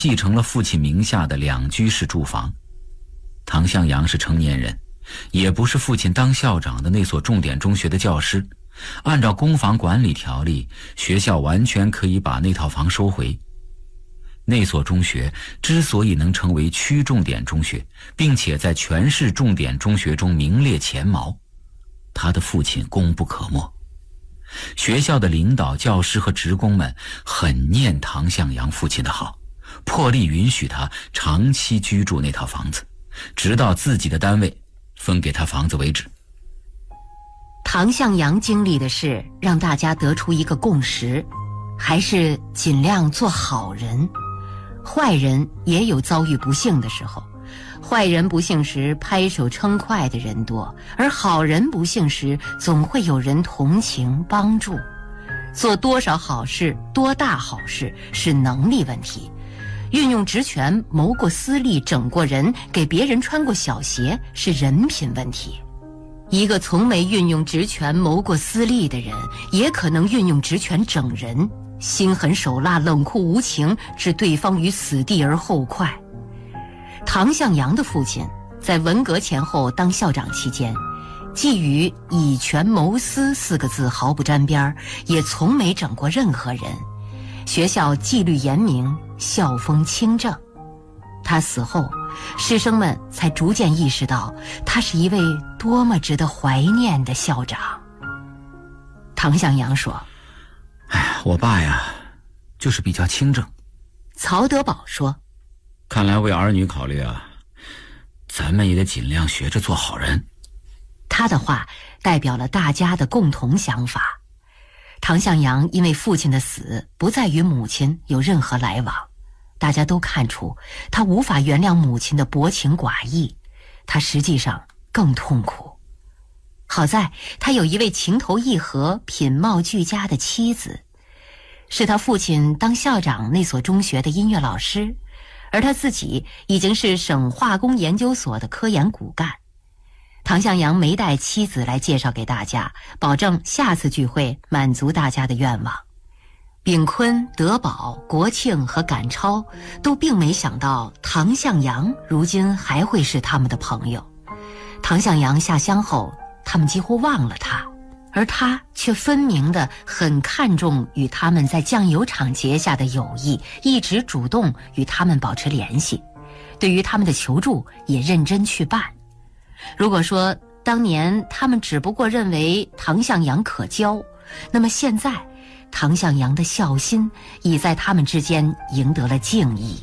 继承了父亲名下的2居室住房。唐向阳是成年人，也不是父亲当校长的那所重点中学的教师，按照公房管理条例，学校完全可以把那套房收回。那所中学之所以能成为区重点中学，并且在全市重点中学中名列前茅，他的父亲功不可没。学校的领导、教师和职工们很念唐向阳父亲的好，破例允许他长期居住那套房子，直到自己的单位分给他房子为止。 唐向阳经历的事让大家得出一个共识，还是尽量做好人。坏人也有遭遇不幸的时候，坏人不幸时拍手称快的人多，而好人不幸时总会有人同情帮助。做多少好事、多大好事是能力问题，运用职权谋过私利、整过人、给别人穿过小鞋是人品问题。一个从没运用职权谋过私利的人，也可能运用职权整人，心狠手辣、冷酷无情，置对方于死地而后快。唐向阳的父亲在文革前后当校长期间，既与以权谋私4个字毫不沾边，也从没整过任何人。学校纪律严明，校风清正。他死后，师生们才逐渐意识到他是一位多么值得怀念的校长。唐向阳说： 我爸呀，就是比较清正。 曹德宝说： 看来为儿女考虑啊，咱们也得尽量学着做好人。 他的话代表了大家的共同想法。唐向阳因为父亲的死不再与母亲有任何来往，大家都看出他无法原谅母亲的薄情寡义，他实际上更痛苦。好在他有一位情投意合、品貌俱佳的妻子，是他父亲当校长那所中学的音乐老师，而他自己已经是省化工研究所的科研骨干。唐向阳没带妻子来介绍给大家，保证下次聚会满足大家的愿望。炳坤、德宝、国庆和赶超都并没想到唐向阳如今还会是他们的朋友。唐向阳下乡后，他们几乎忘了他，而他却分明地很看重与他们在酱油厂结下的友谊，一直主动与他们保持联系，对于他们的求助也认真去办。如果说当年他们只不过认为唐向阳可交，那么现在唐向阳的孝心已在他们之间赢得了敬意。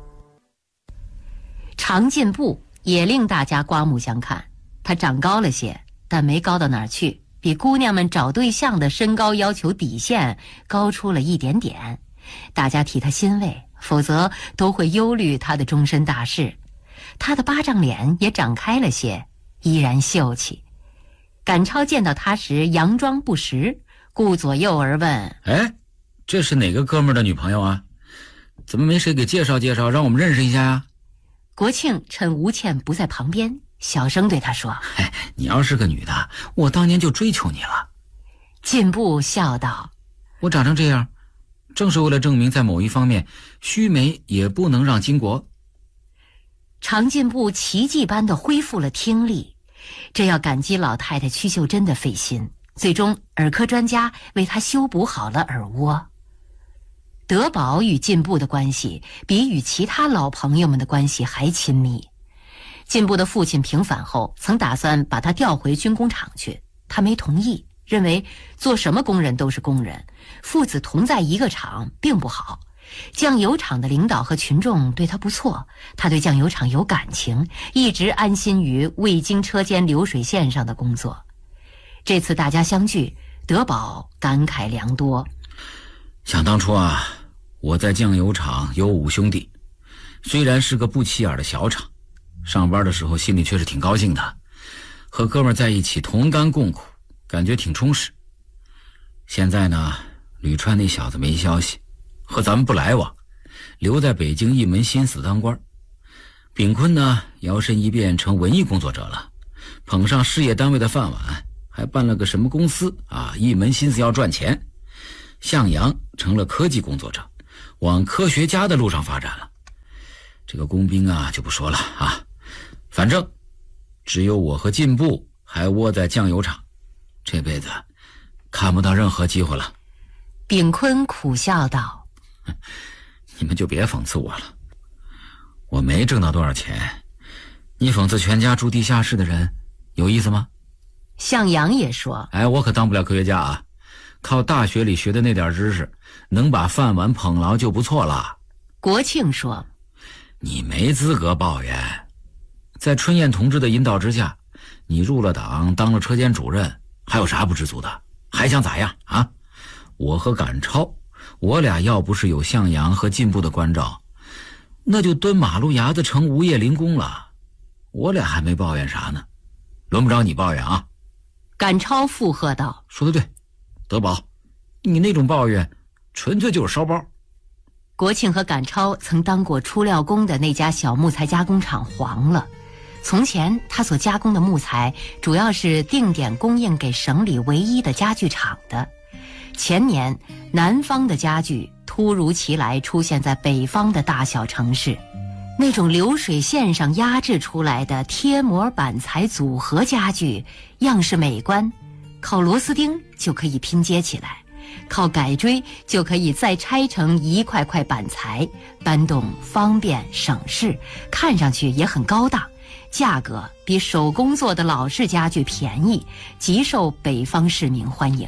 常进步也令大家刮目相看，他长高了些，但没高到哪儿去，比姑娘们找对象的身高要求底线高出了一点点，大家替他欣慰，否则都会忧虑他的终身大事。他的巴掌脸也长开了些，依然秀气。赶超见到他时佯装不识，顾左右而问： 这是哪个哥们儿的女朋友啊？怎么没谁给介绍介绍，让我们认识一下呀？ 国庆趁吴倩不在旁边，小声对他说： 你要是个女的，我当年就追求你了。 进步笑道： 我长成这样，正是为了证明在某一方面，须眉也不能让巾帼。 常进步奇迹般地恢复了听力，这要感激老太太屈秀珍的费心，最终耳科专家为他修补好了耳蜗。德宝与进步的关系比与其他老朋友们的关系还亲密。进步的父亲平反后曾打算把他调回军工厂去，他没同意，认为做什么工人都是工人，父子同在一个厂并不好。酱油厂的领导和群众对他不错，他对酱油厂有感情，一直安心于未经车间流水线上的工作。这次大家相聚，德宝感慨良多。 想当初啊，我在酱油厂有5兄弟，虽然是个不起眼的小厂，上班的时候心里却是挺高兴的，和哥们在一起同甘共苦，感觉挺充实。现在呢，吕川那小子没消息，和咱们不来往，留在北京一门心思当官。炳坤呢，摇身一变成文艺工作者了，捧上事业单位的饭碗，还办了个什么公司啊，一门心思要赚钱。向阳成了科技工作者，往科学家的路上发展了。 这个工兵啊就不说了啊，反正只有我和进步还窝在酱油厂，这辈子看不到任何机会了。 炳坤苦笑道： 你们就别讽刺我了，我没挣到多少钱，你讽刺全家住地下室的人有意思吗？ 向阳也说： 我可当不了科学家啊，靠大学里学的那点知识能把饭碗捧牢就不错了。 国庆说： 你没资格抱怨，在春燕同志的引导之下，你入了党，当了车间主任，还有啥不知足的？还想咋样啊？我和赶超，我俩要不是有向阳和进步的关照，那就蹲马路牙子成无业零工了。我俩还没抱怨啥呢，轮不着你抱怨啊。 赶超附和道： 说得对，德宝，你那种抱怨纯粹就是烧包。 国庆和赶超曾当过出料工的那家小木材加工厂黄了。从前他所加工的木材主要是定点供应给省里唯一的家具厂的。前年南方的家具突如其来出现在北方的大小城市，那种流水线上压制出来的贴膜板材组合家具，样式美观，靠螺丝钉就可以拼接起来，靠改锥就可以再拆成一块块板材，搬动方便省事，看上去也很高档，价格比手工做的老式家具便宜，极受北方市民欢迎。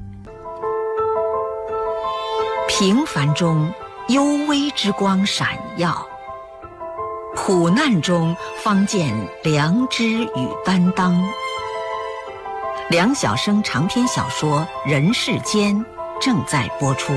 平凡中幽微之光闪耀，苦难中方见良知与担当。梁晓声长篇小说《人世间》正在播出。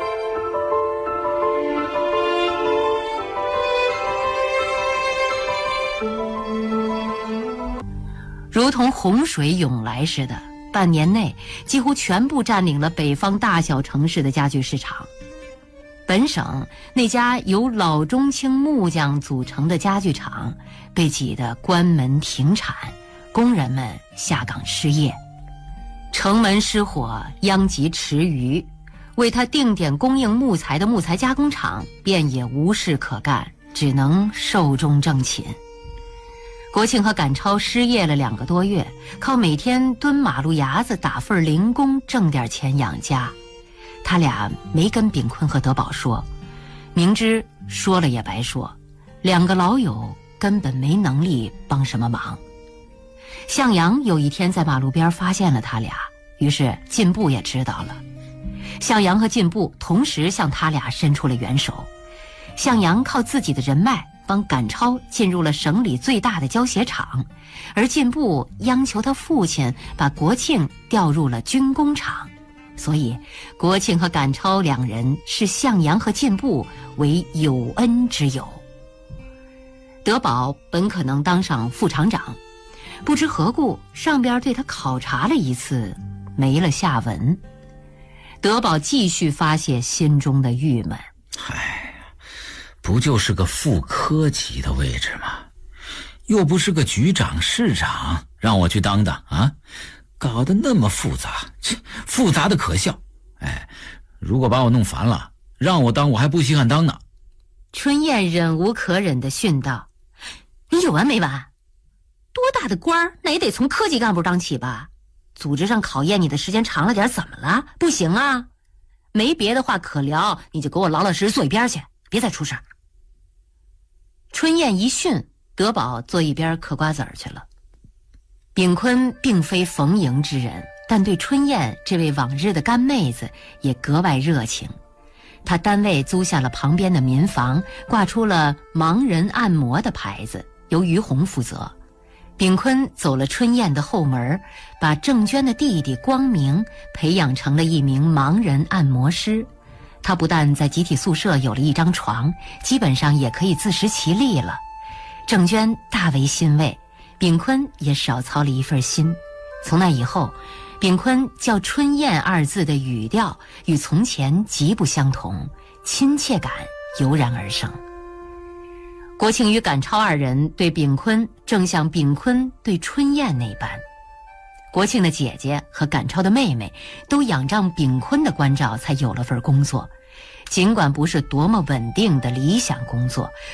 如同洪水涌来似的，半年内几乎全部占领了北方大小城市的家具市场。本省那家由老中青木匠组成的家具厂被挤得关门停产，工人们下岗失业。城门失火，殃及池鱼，为他定点供应木材的木材加工厂便也无事可干，只能寿终正寝。国庆和赶超失业了2个多月，靠每天蹲马路牙子打份零工挣点钱养家。他俩没跟炳坤和德宝说，明知说了也白说，2个老友根本没能力帮什么忙。向阳有一天在马路边发现了他俩，于是进步也知道了。向阳和进步同时向他俩伸出了援手。向阳靠自己的人脉帮赶超进入了省里最大的胶鞋厂，而进步央求他父亲把国庆调入了军工厂。所以国庆和赶超2人视向阳和进步为有恩之友。德宝本可能当上副厂长，不知何故上边对他考察了一次，没了下文。德宝继续发泄心中的郁闷。 不就是个副科级的位置吗？又不是个局长市长，让我去当当啊？搞得那么复杂，复杂的可笑。如果把我弄烦了，让我当我还不稀罕当呢。 春燕忍无可忍地训道：你有完没完？多大的官儿，那也得从科级干部当起吧？组织上考验你的时间长了点，怎么了？不行啊？没别的话可聊，你就给我老老实实坐一边去，别再出事儿。春燕一训，德宝坐一边嗑瓜子儿去了。炳坤并非逢迎之人，但对春燕这位往日的干妹子也格外热情。他单位租下了旁边的民房，挂出了盲人按摩的牌子，由于红负责。炳坤走了春燕的后门，把郑娟的弟弟光明培养成了一名盲人按摩师。他不但在集体宿舍有了一张床，基本上也可以自食其力了。郑娟大为欣慰，炳坤也少操了一份心。从那以后，炳坤叫春燕2字的语调与从前极不相同，亲切感油然而生。国庆与赶超2人对炳坤正像炳坤对春燕那般。国庆的姐姐和赶超的妹妹都仰仗炳坤的关照才有了份工作，尽管不是多么稳定的理想工作，